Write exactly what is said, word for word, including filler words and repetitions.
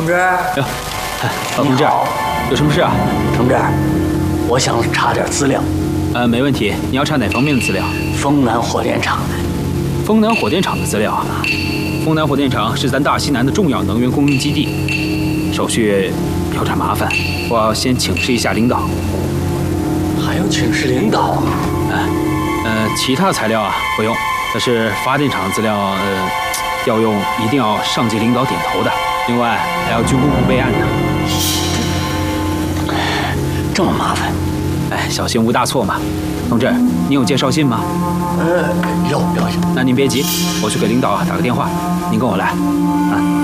同志。 哟，老同志，有什么事啊？ 同志，我想查点资料。 呃，没问题。你要查哪方面的资料？ 丰南火电厂的。 丰南火电厂的资料啊。丰南火电厂是咱大西南的重要能源供应基地，手续有点麻烦，我要先请示一下领导。 还要请示领导啊？ 呃，呃，其他材料啊不用，但是发电厂资料，呃，要用一定要上级领导点头的。另外还要军工部备案的。 这么麻烦？ 哎，小心无大错嘛。同志，您有介绍信吗？ 呃，有有有。 那您别急，我去给领导打个电话，您跟我来。啊。